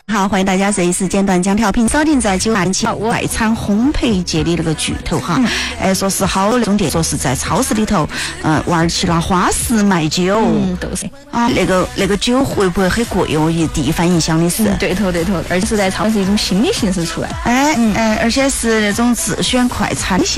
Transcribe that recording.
好，欢迎大家这一时间段将调频锁定在927外餐烘焙界的那个巨头哈。说是好那种店，说是在超市里头，玩起了花式卖酒。 都是啊，那个酒会不会很贵哦？第一反应想的是。 对头，而且是在超市一种新的形式出来。 而且是那种自选快餐型。